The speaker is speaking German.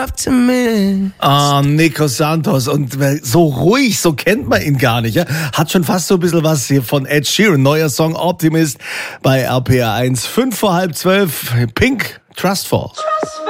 Nico Santos und so ruhig, so kennt man ihn gar nicht. Ja? Hat schon fast so ein bisschen was hier von Ed Sheeran. Neuer Song Optimist bei RPR 1. 5 vor halb 12. Pink, Trustfall.